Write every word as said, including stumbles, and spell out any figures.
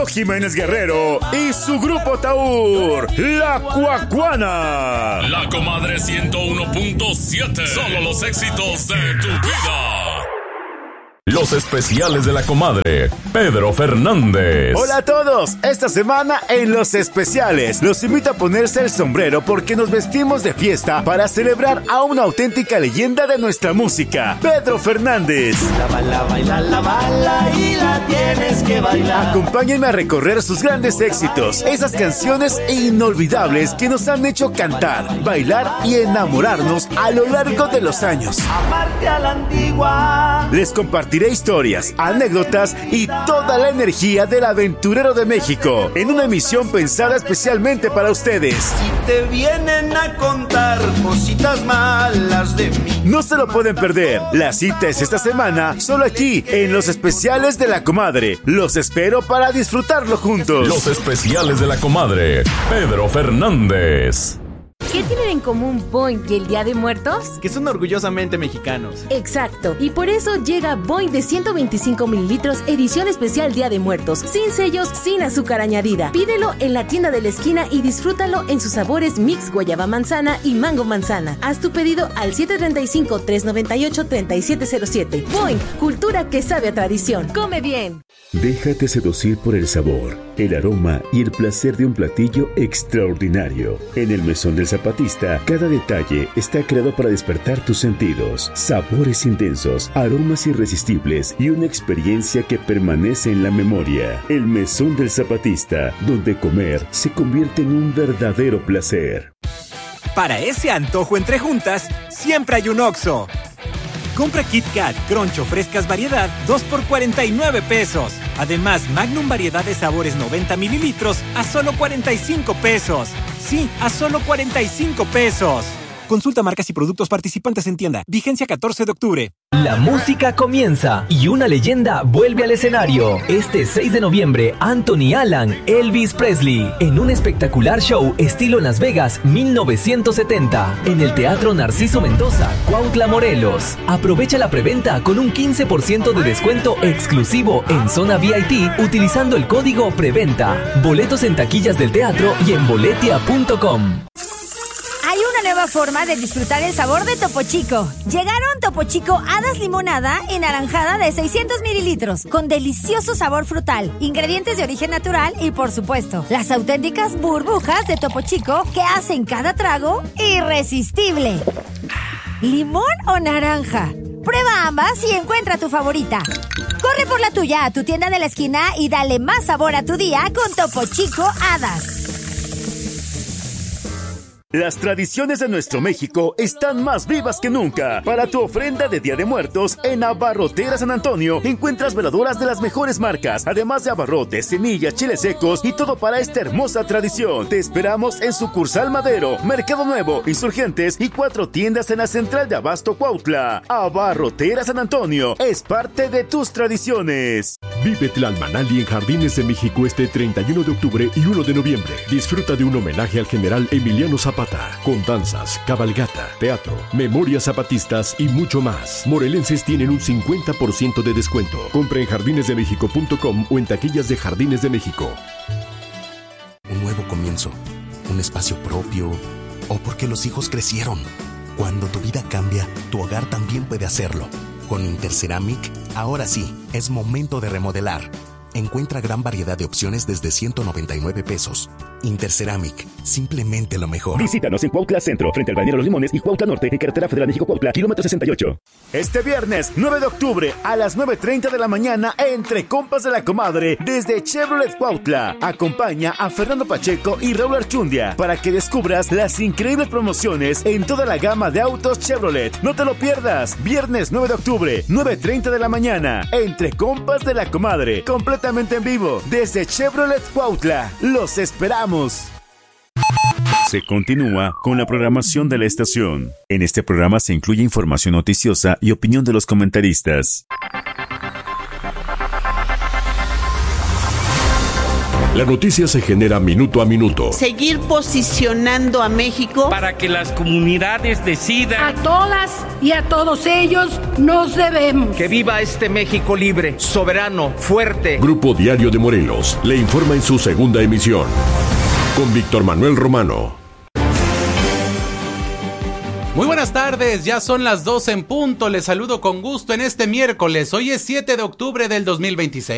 Jiménez Guerrero y su grupo Taur, La Cuacuana. La Comadre ciento uno punto siete. Solo los éxitos de tu vida. Los especiales de La Comadre, Pedro Fernández. Hola a todos, esta semana en Los Especiales los invito a ponerse el sombrero porque nos vestimos de fiesta para celebrar a una auténtica leyenda de nuestra música, Pedro Fernández. La bala, baila, la bala y la tienes que bailar. Acompáñenme a recorrer sus grandes éxitos, esas canciones inolvidables que nos han hecho cantar, bailar y enamorarnos a lo largo de los años. Amarte a la antigua. Les compartiré historias, anécdotas y toda la energía del aventurero de México en una emisión pensada especialmente para ustedes. Si te vienen a contar cositas malas de mí, no se lo pueden perder. La cita es esta semana, solo aquí en Los Especiales de La Comadre. Los espero para disfrutarlo juntos. Los Especiales de La Comadre, Pedro Fernández. ¿Qué tienen en común Boing y el Día de Muertos? Que son orgullosamente mexicanos. Exacto, y por eso llega Boing de ciento veinticinco mililitros, edición especial Día de Muertos, sin sellos, sin azúcar añadida. Pídelo en la tienda de la esquina y disfrútalo en sus sabores mix guayaba manzana y mango manzana. Haz tu pedido al siete tres cinco, tres nueve ocho, tres siete cero siete. Boing, cultura que sabe a tradición. Come bien. Déjate seducir por el sabor, el aroma y el placer de un platillo extraordinario. En el Mesón del Zapatista, cada detalle está creado para despertar tus sentidos. Sabores intensos, aromas irresistibles y una experiencia que permanece en la memoria. El Mesón del Zapatista, donde comer se convierte en un verdadero placer. Para ese antojo entre juntas, siempre hay un Oxxo. Compra Kit Kat, Crunch o frescas variedad, dos por cuarenta y nueve pesos. Además, Magnum variedad de sabores noventa mililitros a solo cuarenta y cinco pesos. Sí, a solo cuarenta y cinco pesos. Consulta marcas y productos participantes en tienda. Vigencia catorce de octubre. La música comienza y una leyenda vuelve al escenario. Este seis de noviembre, Anthony Allen, Elvis Presley, en un espectacular show estilo Las Vegas mil novecientos setenta, en el Teatro Narciso Mendoza, Cuautla, Morelos. Aprovecha la preventa con un quince por ciento de descuento exclusivo en zona V I P utilizando el código PREVENTA. Boletos en taquillas del teatro y en boletia punto com. Hay una nueva forma de disfrutar el sabor de Topo Chico. Llegaron Topo Chico Hadas Limonada y Naranjada de seiscientos mililitros, con delicioso sabor frutal, ingredientes de origen natural y, por supuesto, las auténticas burbujas de Topo Chico que hacen cada trago irresistible. ¿Limón o naranja? Prueba ambas y encuentra tu favorita. Corre por la tuya a tu tienda de la esquina y dale más sabor a tu día con Topo Chico Hadas. Las tradiciones de nuestro México están más vivas que nunca. Para tu ofrenda de Día de Muertos, en Abarrotera San Antonio encuentras veladoras de las mejores marcas, además de abarrotes, semillas, chiles secos y todo para esta hermosa tradición. Te esperamos en Sucursal Madero, Mercado Nuevo, Insurgentes y cuatro tiendas en la Central de Abasto Cuautla. Abarrotera San Antonio es parte de tus tradiciones. Vive Tlalmanali en Jardines de México este treinta y uno de octubre y uno de noviembre. Disfruta de un homenaje al general Emiliano Zapata, con danzas, cabalgata, teatro, memorias zapatistas y mucho más. Morelenses tienen un cincuenta por ciento de descuento. Compra en jardines de méxico punto com o en taquillas de Jardines de México. Un nuevo comienzo, un espacio propio, o porque los hijos crecieron. Cuando tu vida cambia, tu hogar también puede hacerlo. Con Interceramic, ahora sí, es momento de remodelar. Encuentra gran variedad de opciones desde ciento noventa y nueve pesos. Interceramic, simplemente lo mejor. Visítanos en Cuautla Centro, frente al Balneario Los Limones, y Cuautla Norte, en Carretera Federal México-Cuautla, kilómetro sesenta y ocho. Este viernes, nueve de octubre, a las nueve treinta de la mañana, entre compas de la comadre, desde Chevrolet Cuautla. Acompaña a Fernando Pacheco y Raúl Archundia para que descubras las increíbles promociones en toda la gama de autos Chevrolet. No te lo pierdas. Viernes nueve de octubre, nueve treinta de la mañana, entre compas de la comadre, completamente en vivo, desde Chevrolet Cuautla. Los esperamos. Se continúa con la programación de la estación. En este programa se incluye información noticiosa y opinión de los comentaristas. La noticia se genera minuto a minuto. Seguir posicionando a México para que las comunidades decidan. A todas y a todos ellos nos debemos. Que viva este México libre, soberano, fuerte. Grupo Diario de Morelos le informa en su segunda emisión. Con Víctor Manuel Romano. Muy buenas tardes, ya son las doce en punto. Les saludo con gusto en este miércoles. Hoy es siete de octubre del dos mil veintiséis.